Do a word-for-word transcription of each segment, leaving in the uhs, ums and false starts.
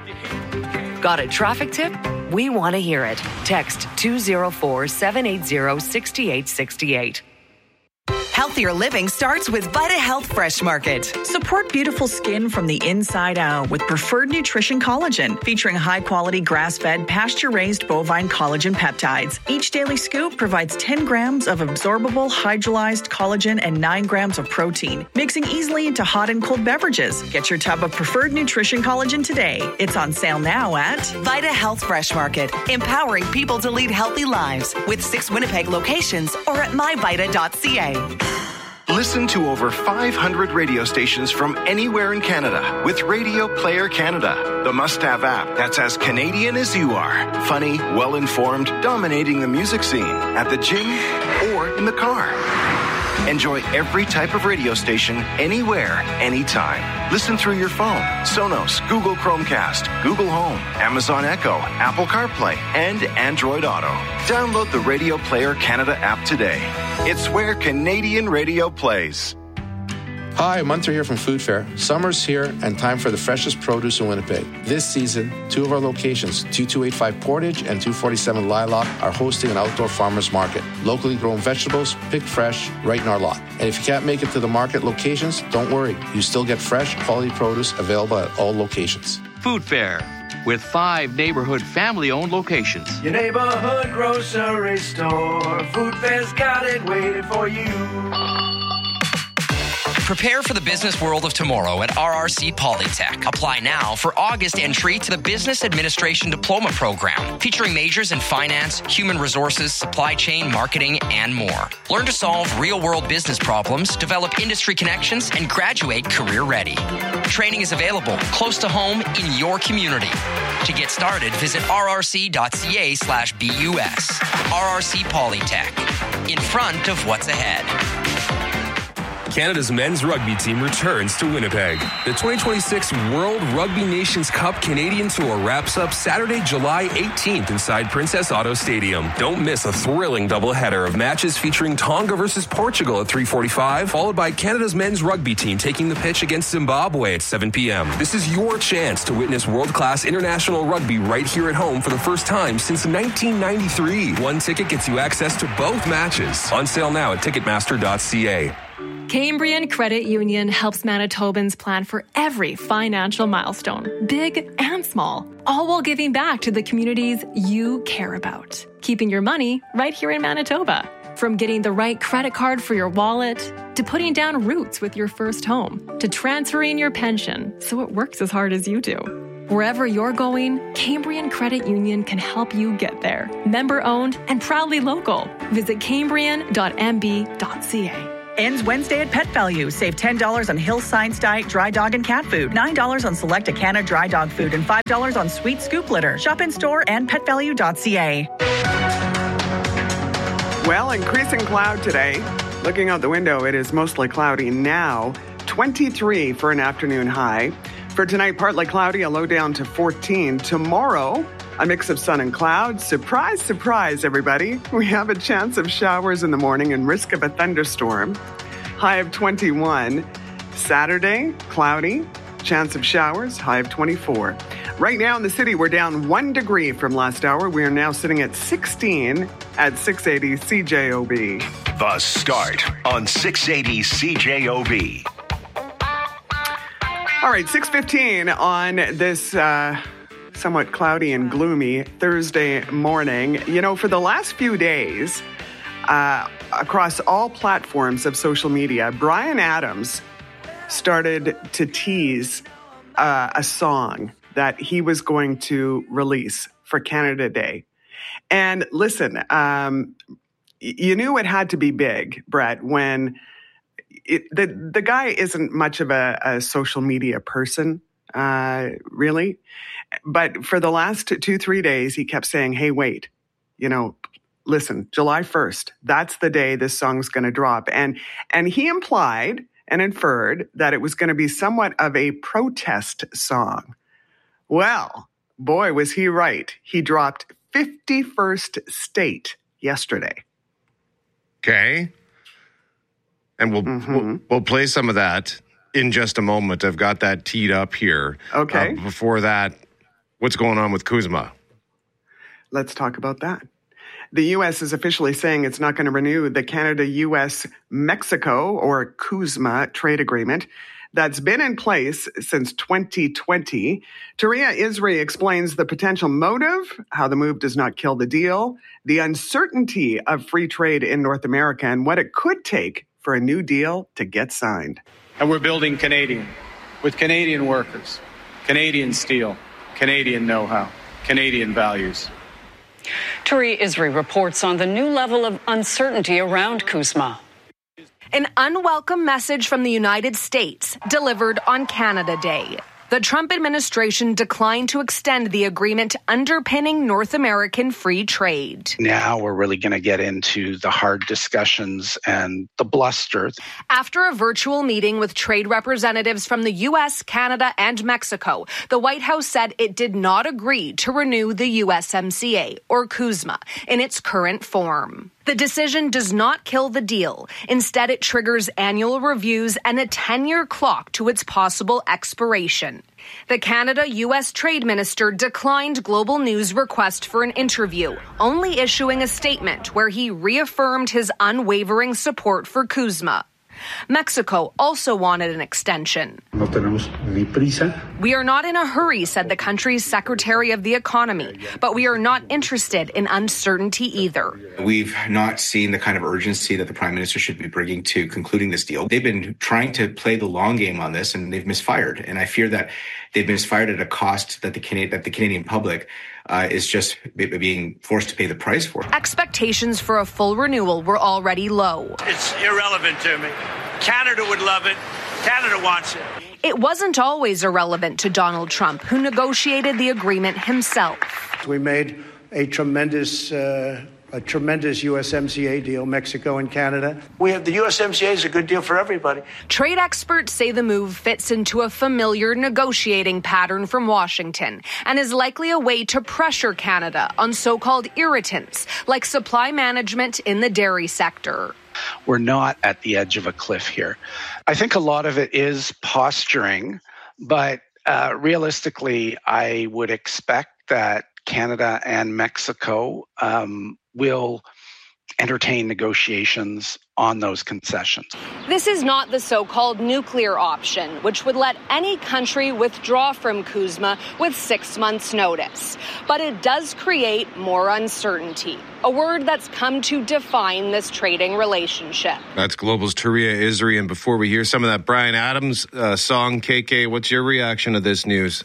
Got a traffic tip? We want to hear it. Text two oh four, seven eight zero, six eight six eight. Healthier living starts with VitaHealth Fresh Market. Support beautiful skin from the inside out with Preferred Nutrition Collagen, featuring high-quality grass-fed, pasture-raised bovine collagen peptides. Each daily scoop provides ten grams of absorbable hydrolyzed collagen and nine grams of protein, mixing easily into hot and cold beverages. Get your tub of Preferred Nutrition Collagen today. It's on sale now at VitaHealth Fresh Market, empowering people to lead healthy lives with six Winnipeg locations or at my vita dot c a. Listen to over five hundred radio stations from anywhere in Canada with Radio Player Canada, the must-have app that's as Canadian as you are. Funny, well-informed, dominating the music scene at the gym or in the car. Enjoy every type of radio station anywhere, anytime. Listen through your phone, Sonos, Google Chromecast, Google Home, Amazon Echo, Apple CarPlay, and Android Auto. Download the Radio Player Canada app today. It's where Canadian radio plays. Hi, Munter here from Food Fair. Summer's here and time for the freshest produce in Winnipeg. This season, two of our locations, two two eight five Portage and two forty-seven Lilac, are hosting an outdoor farmers market. Locally grown vegetables, picked fresh, right in our lot. And if you can't make it to the market locations, don't worry. You still get fresh, quality produce available at all locations. Food Fair, with five neighborhood family-owned locations. Your neighborhood grocery store. Food Fair's got it waiting for you. Prepare for the business world of tomorrow at R R C Polytech. Apply now for August entry to the Business Administration Diploma Program, featuring majors in finance, human resources, supply chain, marketing, and more. Learn to solve real-world business problems, develop industry connections, and graduate career-ready. Training is available close to home in your community. To get started, visit rrc.ca slash BUS. R R C Polytech, in front of what's ahead. Canada's men's rugby team returns to Winnipeg. The twenty twenty-six World Rugby Nations Cup Canadian Tour wraps up Saturday, July eighteenth inside Princess Auto Stadium. Don't miss a thrilling doubleheader of matches featuring Tonga versus Portugal at three forty-five, followed by Canada's men's rugby team taking the pitch against Zimbabwe at seven p.m. This is your chance to witness world-class international rugby right here at home for the first time since nineteen ninety-three. One ticket gets you access to both matches. On sale now at ticketmaster dot c a. Cambrian Credit Union helps Manitobans plan for every financial milestone, big and small, all while giving back to the communities you care about. Keeping your money right here in Manitoba. From getting the right credit card for your wallet, to putting down roots with your first home, to transferring your pension so it works as hard as you do. Wherever you're going, Cambrian Credit Union can help you get there. Member owned and proudly local. Visit cambrian dot m b dot c a. Ends Wednesday at Pet Value. Save ten dollars on Hill Science Diet dry dog and cat food, nine dollars on select Acana dry dog food, and five dollars on Sweet Scoop litter. Shop in store and pet value dot c a. Well, increasing cloud today. Looking out the window, it is mostly cloudy now. twenty-three for an afternoon high. For tonight, partly cloudy, a low down to fourteen. Tomorrow, a mix of sun and clouds. Surprise, surprise, everybody. We have a chance of showers in the morning and risk of a thunderstorm. High of twenty-one. Saturday, cloudy. Chance of showers, high of twenty-four. Right now in the city, we're down one degree from last hour. We are now sitting at sixteen at six eighty C J O B. The Start on six eighty C J O B. All right, six fifteen on this uh, somewhat cloudy and gloomy Thursday morning. You know, for the last few days, uh, across all platforms of social media, Bryan Adams started to tease uh, a song that he was going to release for Canada Day. And listen, um, you knew it had to be big, Brett, when it, the, the guy isn't much of a, a social media person, uh, really. But for the last two, three days, he kept saying, hey, wait, you know, listen, July first, that's the day this song's going to drop. And, and he implied and inferred that it was going to be somewhat of a protest song. Well, boy, was he right. He dropped fifty-first State yesterday. Okay. And we'll, mm-hmm. we'll we'll play some of that in just a moment. I've got that teed up here. Okay. Uh, before that, what's going on with CUSMA? Let's talk about that. The U S is officially saying it's not going to renew the Canada-U S-Mexico, or CUSMA, trade agreement that's been in place since twenty twenty. Taria Isri explains the potential motive, how the move does not kill the deal, the uncertainty of free trade in North America, and what it could take for a new deal to get signed. And we're building Canadian, with Canadian workers, Canadian steel, Canadian know-how, Canadian values. Taria Isri reports on the new level of uncertainty around CUSMA. An unwelcome message from the United States delivered on Canada Day. The Trump administration declined to extend the agreement underpinning North American free trade. Now we're really going to get into the hard discussions and the bluster. After a virtual meeting with trade representatives from the U S, Canada, and Mexico, the White House said it did not agree to renew the U S M C A, or CUSMA, in its current form. The decision does not kill the deal. Instead, it triggers annual reviews and a ten-year clock to its possible expiration. The Canada-U S Trade Minister declined Global News' request for an interview, only issuing a statement where he reaffirmed his unwavering support for CUSMA. Mexico also wanted an extension. No tenemos ni prisa. We are not in a hurry, said the country's Secretary of the Economy, but we are not interested in uncertainty either. We've not seen the kind of urgency that the Prime Minister should be bringing to concluding this deal. They've been trying to play the long game on this, and they've misfired. And I fear that they've misfired at a cost that the Canadian, that the Canadian public Uh, is just being forced to pay the price for. Expectations for a full renewal were already low. It's irrelevant to me. Canada would love it. Canada wants it. It wasn't always irrelevant to Donald Trump, who negotiated the agreement himself. We made a tremendous uh, a tremendous U S M C A deal, Mexico and Canada. We have the U S M C A is a good deal for everybody. Trade experts say the move fits into a familiar negotiating pattern from Washington and is likely a way to pressure Canada on so-called irritants like supply management in the dairy sector. We're not at the edge of a cliff here. I think a lot of it is posturing, but uh, realistically, I would expect that Canada and Mexico um, will entertain negotiations on those concessions. This is not the so-called nuclear option, which would let any country withdraw from CUSMA with six months' notice. But it does create more uncertainty, a word that's come to define this trading relationship. That's Global's Taria Isri. And before we hear some of that Bryan Adams uh, song, K K, what's your reaction to this news?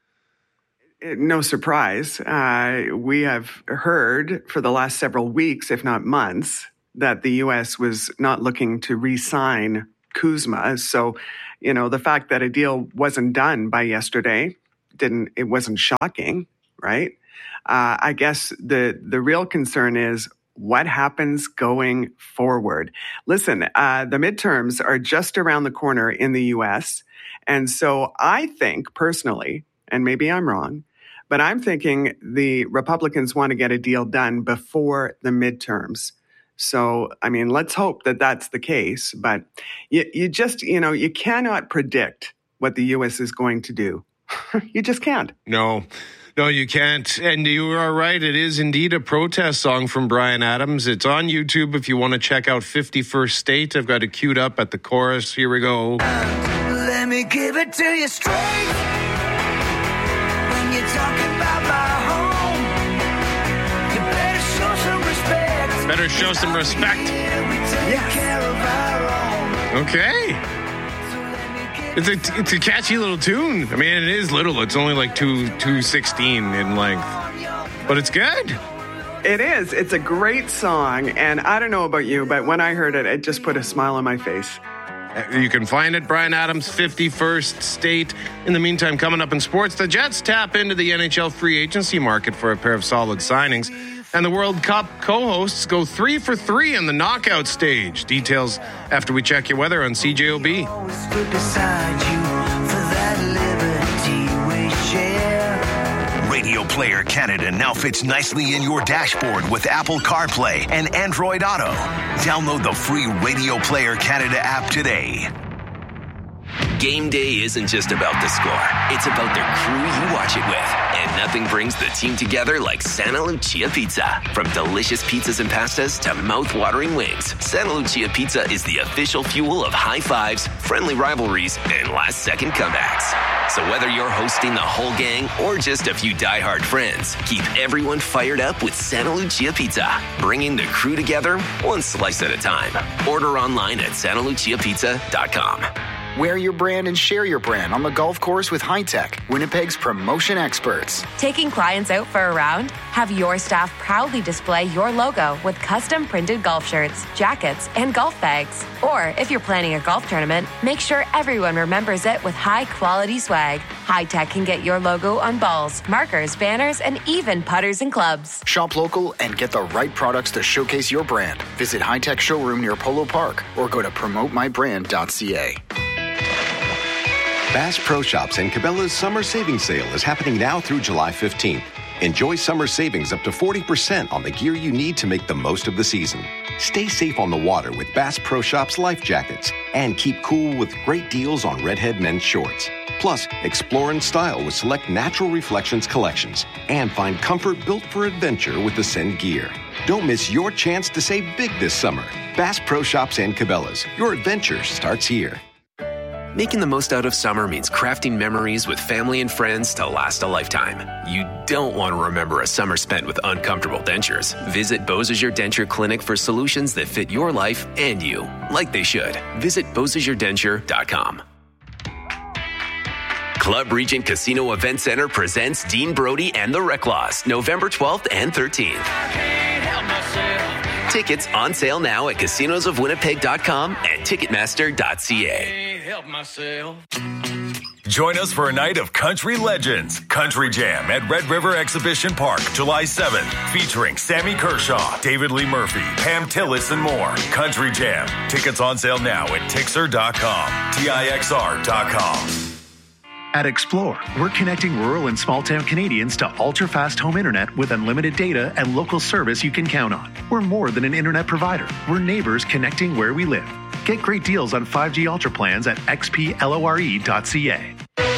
No surprise. Uh, we have heard for the last several weeks, if not months, that the U S was not looking to re-sign CUSMA. So, you know, the fact that a deal wasn't done by yesterday didn't, it wasn't shocking, right? Uh, I guess the, the real concern is what happens going forward. Listen, uh, the midterms are just around the corner in the U S. And so I think personally, and maybe I'm wrong, but I'm thinking the Republicans want to get a deal done before the midterms. So, I mean, let's hope that that's the case. But you, you just, you know, you cannot predict what the U S is going to do. You just can't. No, no, you can't. And you are right. It is indeed a protest song from Bryan Adams. It's on YouTube if you want to check out fifty-first State. I've got it queued up at the chorus. Here we go. Let me give it to you straight. When you're talking about my home, you better show some respect. Better show some respect. Yes. Okay. It's a, it's a catchy little tune. I mean, it is little. It's only like two, two sixteen in length. But it's good. It is. It's a great song. And I don't know about you, but when I heard it, it just put a smile on my face. You can find it, Bryan Adams, fifty-first State. In the meantime, coming up in sports, the Jets tap into the N H L free agency market for a pair of solid signings. And the World Cup co-hosts go three for three in the knockout stage. Details after we check your weather on C J O B. Radio Player Canada now fits nicely in your dashboard with Apple CarPlay and Android Auto. Download the free Radio Player Canada app today. Game day isn't just about the score. It's about the crew you watch it with. And Nothing brings the team together like Santa Lucia Pizza. From delicious pizzas and pastas to mouth-watering wings, Santa Lucia Pizza is the official fuel of high fives, friendly rivalries, and last-second comebacks. So whether you're hosting the whole gang or just a few diehard friends, keep everyone fired up with Santa Lucia Pizza, bringing the crew together one slice at a time. Order online at santa lucia pizza dot com. Wear your brand and share your brand on the golf course with Hi-Tech, Winnipeg's promotion experts. Taking clients out for a round? Have your staff proudly display your logo with custom printed golf shirts, jackets, and golf bags. Or if you're planning a golf tournament, make sure everyone remembers it with high-quality swag. Hi-Tech can get your logo on balls, markers, banners, and even putters and clubs. Shop local and get the right products to showcase your brand. Visit Hi-Tech showroom near Polo Park or go to promote my brand dot c a. Bass Pro Shops and Cabela's Summer Savings Sale is happening now through July fifteenth. Enjoy summer savings up to forty percent on the gear you need to make the most of the season. Stay safe on the water with Bass Pro Shops life jackets and keep cool with great deals on Redhead men's shorts. Plus, explore in style with select Natural Reflections collections and find comfort built for adventure with Ascend gear. Don't miss your chance to save big this summer. Bass Pro Shops and Cabela's. Your adventure starts here. Making the most out of summer means crafting memories with family and friends to last a lifetime. You don't want to remember a summer spent with uncomfortable dentures. Visit Beausejour Denture Clinic for solutions that fit your life and you, like they should. Visit beausejour denture dot com. Club Regent Casino Event Center presents Dean Brody and the Reclaws, November twelfth and thirteenth. Tickets on sale now at casinos of winnipeg dot com and ticketmaster dot c a. Help myself. Join us for a night of country legends. Country Jam at Red River Exhibition Park, July seventh. Featuring Sammy Kershaw, David Lee Murphy, Pam Tillis, and more. Country Jam. Tickets on sale now at tixer dot com. T I X R dot com. At Explore, we're connecting rural and small-town Canadians to ultra-fast home internet with unlimited data and local service you can count on. We're more than an internet provider. We're neighbors connecting where we live. Get great deals on five G Ultra plans at x p lore dot c a.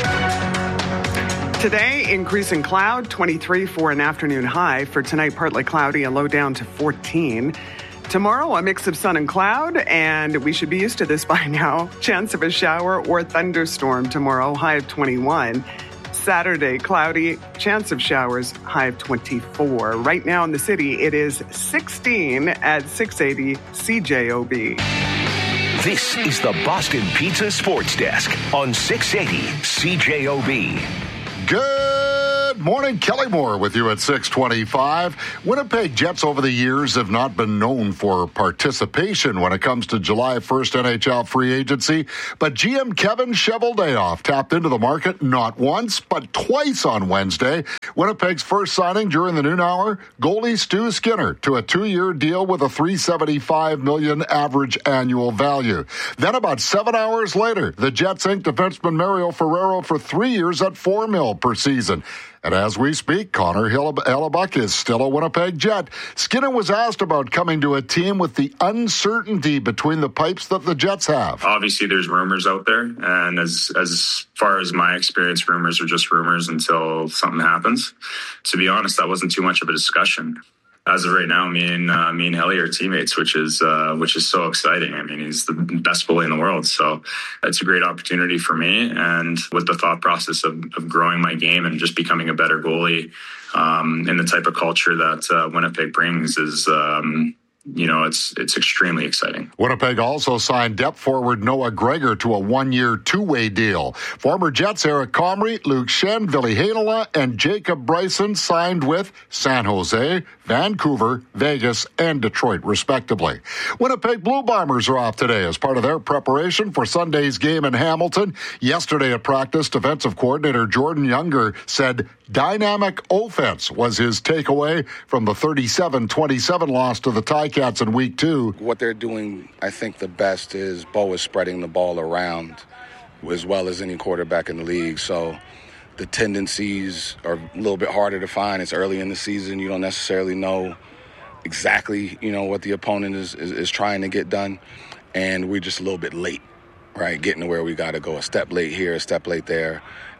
Today, increasing cloud, twenty-three for an afternoon high. For tonight, partly cloudy, a low down to fourteen. Tomorrow, a mix of sun and cloud, and we should be used to this by now. Chance of a shower or thunderstorm tomorrow, high of twenty-one. Saturday, cloudy, chance of showers, high of twenty-four. Right now in the city, it is sixteen at six eighty C J O B. This is the Boston Pizza Sports Desk on six eighty C J O B. Good morning, Kelly Moore with you at six twenty-five. Winnipeg Jets over the years have not been known for participation when it comes to July first N H L free agency, but G M Kevin Cheveldayoff tapped into the market not once, but twice on Wednesday. Winnipeg's first signing during the noon hour, goalie Stu Skinner to a two-year deal with a three hundred seventy-five million dollars average annual value. Then about seven hours later, the Jets inked defenseman Mario Ferrero for three years at four mil per season. And as we speak, Connor Hellebuyck is still a Winnipeg Jet. Skinner was asked about coming to a team with the uncertainty between the pipes that the Jets have. Obviously, there's rumors out there. And as as far as my experience, rumors are just rumors until something happens. To be honest, that wasn't too much of a discussion. As of right now, me and uh, me and Helly are teammates, which is uh, which is so exciting. I mean, he's the best goalie in the world, so it's a great opportunity for me. And with the thought process of, of growing my game and just becoming a better goalie, um, and the type of culture that uh, Winnipeg brings is. Um, You know, it's it's extremely exciting. Winnipeg also signed depth forward Noah Gregor to a one-year, two-way deal. Former Jets Eric Comrie, Luke Schenn, Ville Heinola, and Jacob Bryson signed with San Jose, Vancouver, Vegas, and Detroit, respectively. Winnipeg Blue Bombers are off today as part of their preparation for Sunday's game in Hamilton. Yesterday at practice, defensive coordinator Jordan Younger said dynamic offense was his takeaway from the thirty-seven twenty-seven loss to the Ticats in week two. What they're doing, I think the best is Bo is spreading the ball around as well as any quarterback in the league. So the tendencies are a little bit harder to find. It's early in the season. You don't necessarily know exactly, you know, what the opponent is, is, is trying to get done. And we're just a little bit late, right, getting to where we got to go. A step late here, a step late there.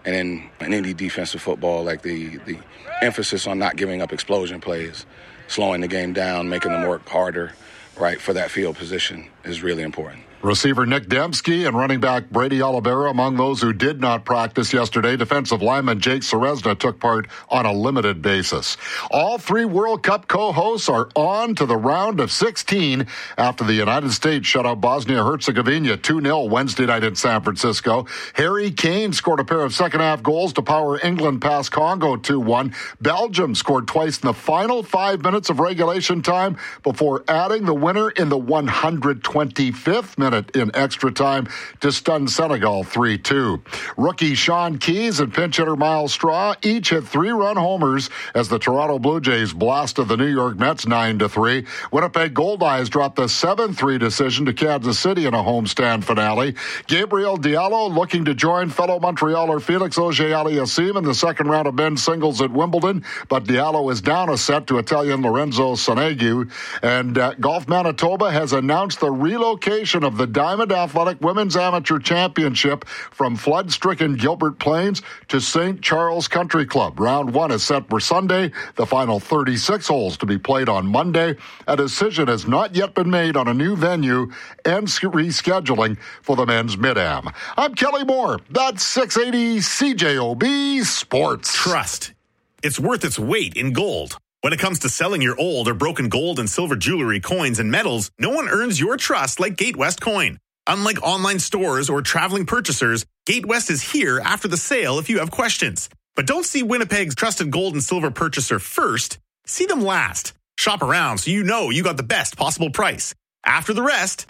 And then in any defensive football, like the, the emphasis on not giving up explosion plays, slowing the game down, making them work harder, right, for that field position is really important. Receiver Nick Dembski and running back Brady Oliveira among those who did not practice yesterday. Defensive lineman Jake Ceresna took part on a limited basis. All three World Cup co-hosts are on to the round of sixteen after the United States shut out Bosnia-Herzegovina two nil Wednesday night in San Francisco. Harry Kane scored a pair of second-half goals to power England past Congo two one. Belgium scored twice in the final five minutes of regulation time before adding the winner in the one hundred twenty-fifth minute in extra time to stun Senegal three two. Rookie Sean Keyes and pinch hitter Miles Straw each hit three-run homers as the Toronto Blue Jays blasted the New York Mets nine to three. Winnipeg Goldeyes dropped the seven three decision to Kansas City in a homestand finale. Gabriel Diallo looking to join fellow Montrealer Felix Auger-Aliassime in the second round of men's singles at Wimbledon, but Diallo is down a set to Italian Lorenzo Sonego. And uh, Golf Manitoba has announced the relocation of the Diamond Athletic Women's Amateur Championship from flood-stricken Gilbert Plains to Saint Charles Country Club. Round one is set for Sunday, the final thirty-six holes to be played on Monday. A decision has not yet been made on a new venue and rescheduling for the men's Mid-Am. I'm Kelly Moore. That's six eighty C J O B Sports. Trust. It's worth its weight in gold. When it comes to selling your old or broken gold and silver jewelry, coins, and metals, no one earns your trust like GateWest Coin. Unlike online stores or traveling purchasers, GateWest is here after the sale if you have questions. But don't see Winnipeg's trusted gold and silver purchaser first. See them last. Shop around so you know you got the best possible price. After the rest,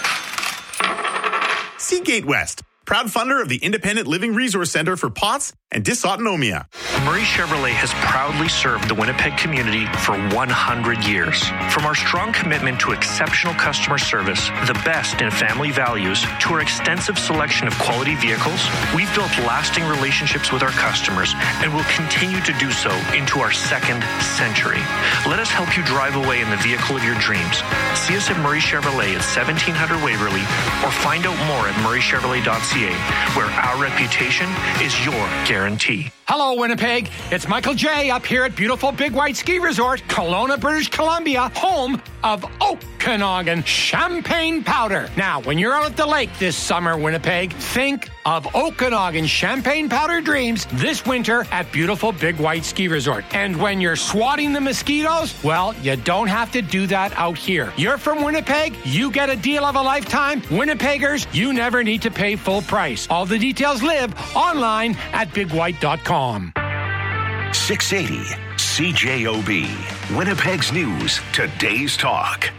see GateWest, proud funder of the Independent Living Resource Center for P O T S and Dysautonomia. Murray Chevrolet has proudly served the Winnipeg community for one hundred years. From our strong commitment to exceptional customer service, the best in family values, to our extensive selection of quality vehicles, we've built lasting relationships with our customers and will continue to do so into our second century. Let us help you drive away in the vehicle of your dreams. See us at Murray Chevrolet at seventeen hundred Waverly or find out more at murray chevrolet dot c a, where our reputation is your guarantee. Hello, Winnipeg. It's Michael J. up here at beautiful Big White Ski Resort, Kelowna, British Columbia, home of Okanagan Champagne Powder. Now, when you're out at the lake this summer, Winnipeg, think of Okanagan Champagne Powder dreams this winter at beautiful Big White Ski Resort. And when you're swatting the mosquitoes, well, you don't have to do that out here. You're from Winnipeg, you get a deal of a lifetime. Winnipeggers, you never need to pay full price. All the details live online at big white dot com. six eighty C J O B, Winnipeg's News, today's talk.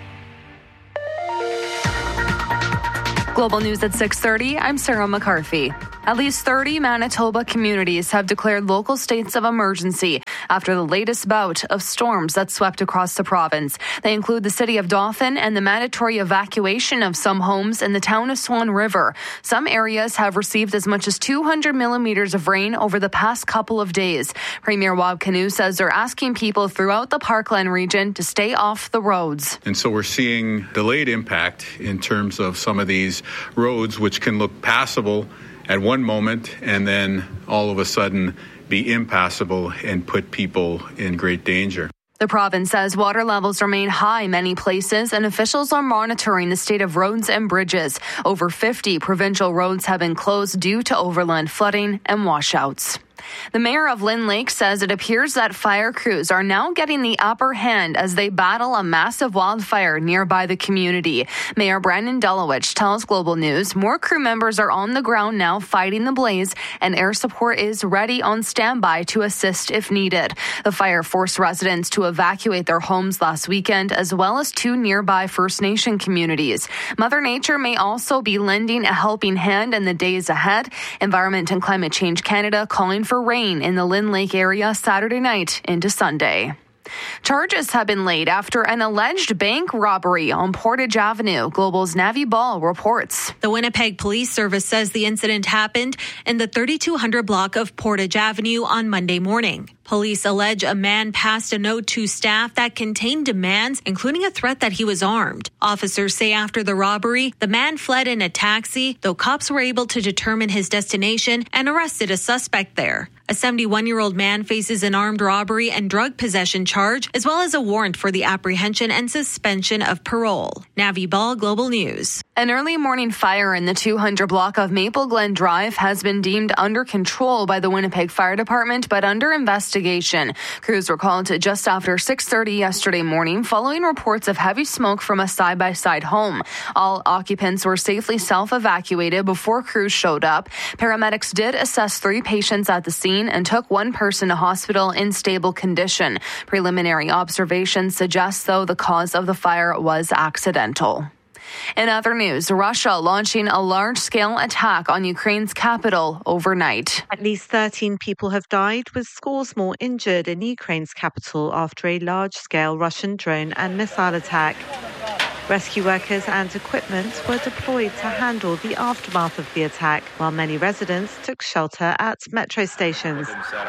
Global News at six thirty, I'm Sarah McCarthy. At least thirty Manitoba communities have declared local states of emergency after the latest bout of storms that swept across the province. They include the city of Dauphin and the mandatory evacuation of some homes in the town of Swan River. Some areas have received as much as two hundred millimeters of rain over the past couple of days. Premier Wab Kinew says they're asking people throughout the Parkland region to stay off the roads. And so we're seeing delayed impact in terms of some of these roads, which can look passable at one moment and then all of a sudden be impassable and put people in great danger. The province says water levels remain high in many places, and officials are monitoring the state of roads and bridges. Over fifty provincial roads have been closed due to overland flooding and washouts. The mayor of Lynn Lake says it appears that fire crews are now getting the upper hand as they battle a massive wildfire nearby the community. Mayor Brandon Delowich tells Global News more crew members are on the ground now fighting the blaze, and air support is ready on standby to assist if needed. The fire forced residents to evacuate their homes last weekend, as well as two nearby First Nation communities. Mother Nature may also be lending a helping hand in the days ahead. Environment and Climate Change Canada calling for rain in the Lynn Lake area Saturday night into Sunday. Charges have been laid after an alleged bank robbery on Portage Avenue. Global's Navi Ball reports. The Winnipeg Police Service says the incident happened in the thirty-two hundred block of Portage Avenue on Monday morning. Police allege a man passed a note to staff that contained demands, including a threat that he was armed. Officers say after the robbery, the man fled in a taxi, though cops were able to determine his destination and arrested a suspect there. A seventy-one-year-old man faces an armed robbery and drug possession charge, as well as a warrant for the apprehension and suspension of parole. Navi Ball, Global News. An early morning fire in the two hundred block of Maple Glen Drive has been deemed under control by the Winnipeg Fire Department, but under investigation. Crews were called to just after six thirty yesterday morning following reports of heavy smoke from a side-by-side home. All occupants were safely self-evacuated before crews showed up. Paramedics did assess three patients at the scene and took one person to hospital in stable condition. Preliminary observations suggest, though, the cause of the fire was accidental. In other news, Russia launching a large-scale attack on Ukraine's capital overnight. At least thirteen people have died, with scores more injured in Ukraine's capital after a large-scale Russian drone and missile attack. Rescue workers and equipment were deployed to handle the aftermath of the attack, while many residents took shelter at metro stations.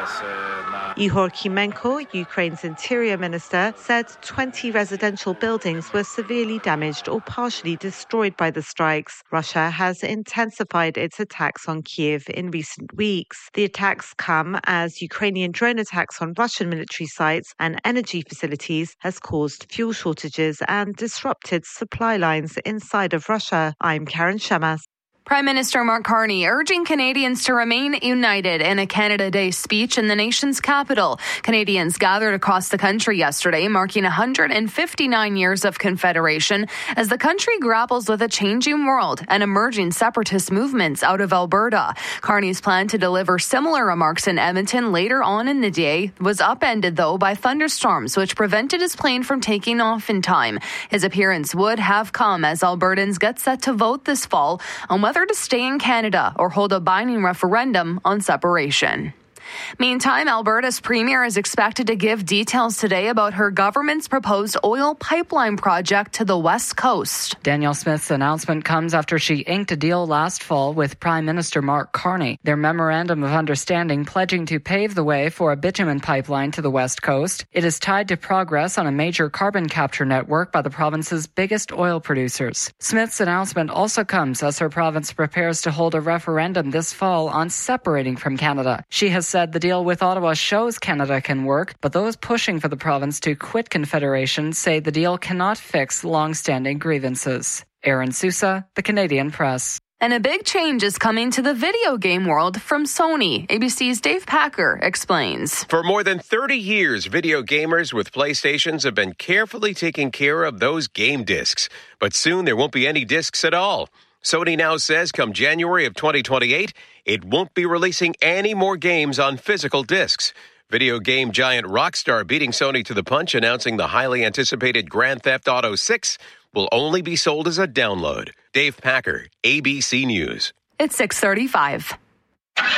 Ihor Kimenko, Ukraine's interior minister, said twenty residential buildings were severely damaged or partially destroyed by the strikes. Russia has intensified its attacks on Kiev in recent weeks. The attacks come as Ukrainian drone attacks on Russian military sites and energy facilities has caused fuel shortages and disrupted supply lines inside of Russia. I'm Karen Shemas. Prime Minister Mark Carney urging Canadians to remain united in a Canada Day speech in the nation's capital. Canadians gathered across the country yesterday, marking one hundred fifty-nine years of Confederation as the country grapples with a changing world and emerging separatist movements out of Alberta. Carney's plan to deliver similar remarks in Edmonton later on in the day was upended, though, by thunderstorms, which prevented his plane from taking off in time. His appearance would have come as Albertans get set to vote this fall on whether to stay in Canada or hold a binding referendum on separation. Meantime, Alberta's premier is expected to give details today about her government's proposed oil pipeline project to the West Coast. Danielle Smith's announcement comes after she inked a deal last fall with Prime Minister Mark Carney. Their memorandum of understanding pledging to pave the way for a bitumen pipeline to the West Coast. It is tied to progress on a major carbon capture network by the province's biggest oil producers. Smith's announcement also comes as her province prepares to hold a referendum this fall on separating from Canada. She has said the deal with Ottawa shows Canada can work, but those pushing for the province to quit Confederation say the deal cannot fix long-standing grievances. Aaron Sousa, The Canadian Press. And a big change is coming to the video game world from Sony. A B C's Dave Packer explains. For more than thirty years, video gamers with PlayStations have been carefully taking care of those game discs. But soon there won't be any discs at all. Sony now says come January of twenty twenty-eight, it won't be releasing any more games on physical discs. Video game giant Rockstar beating Sony to the punch, announcing the highly anticipated Grand Theft Auto six will only be sold as a download. Dave Packer, A B C News. It's six thirty-five.